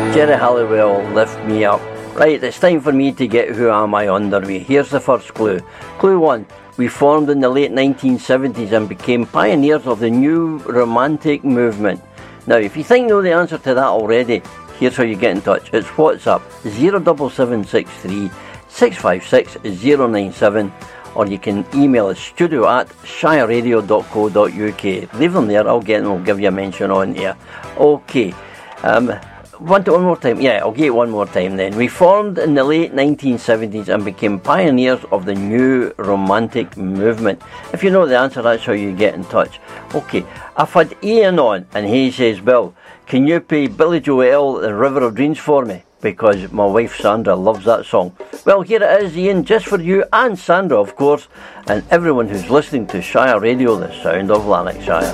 Jerry Halliwell, Lift Me Up. Right, it's time for me to get Who Am I underway. Here's the first clue. Clue 1. We formed in the late 1970s and became pioneers of the new romantic movement. Now, if you think you know the answer to that already, here's how you get in touch. It's WhatsApp 07763 656 097, or you can email us studio@shireradio.co.uk. Leave them there, I'll get them, I'll give you a mention on here. Okay, one more time. Yeah, I'll get it one more time then. We formed in the late 1970s and became pioneers of the new romantic movement. If you know the answer, that's how you get in touch. Okay, I've had Ian on, and he says, Bill, can you play Billy Joel, The River of Dreams for me? Because my wife Sandra loves that song. Well, here it is, Ian, just for you and Sandra, of course, and everyone who's listening to Shire Radio, the sound of Lanarkshire.